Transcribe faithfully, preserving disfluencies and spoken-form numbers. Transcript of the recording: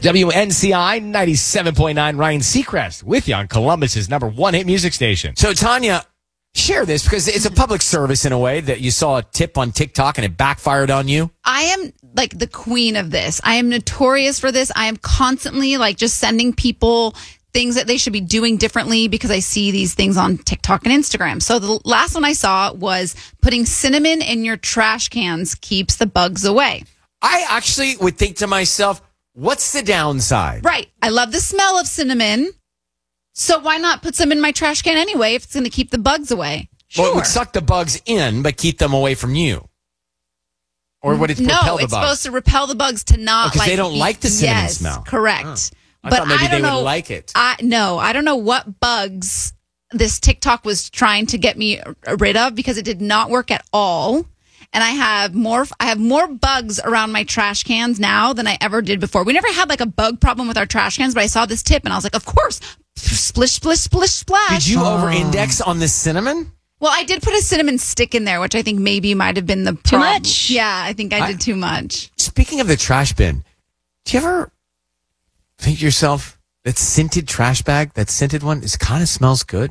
W N C I ninety-seven point nine, Ryan Seacrest with you on Columbus's number one hit music station. So, Tanya, share this because it's a public service in a way that you saw a tip on TikTok and it backfired on you. I am like the queen of this. I am notorious for this. I am constantly like just sending people things that they should be doing differently because I see these things on TikTok and Instagram. So the last one I saw was putting cinnamon in your trash cans keeps the bugs away. I actually would think to myself, what's the downside? Right. I love the smell of cinnamon. So why not put some in my trash can anyway if it's going to keep the bugs away? Sure. Well, it would suck the bugs in, but keep them away from you. Or would it no, repel the it's bugs? supposed to repel the bugs to not Because like. they don't like the cinnamon yes, smell. Correct. Oh. I but thought maybe I don't they know, would like it. I no, I don't know what bugs this TikTok was trying to get me rid of because it did not work at all. And I have more I have more bugs around my trash cans now than I ever did before. We never had like a bug problem with our trash cans, but I saw this tip and I was like, of course, splish, splish, splish, splash. Did you oh. over-index on the cinnamon? Well, I did put a cinnamon stick in there, which I think maybe might have been the Too problem. much. Yeah, I think I did I, too much. Speaking of the trash bin, do you ever think to yourself, that scented trash bag, that scented one, it kind of smells good?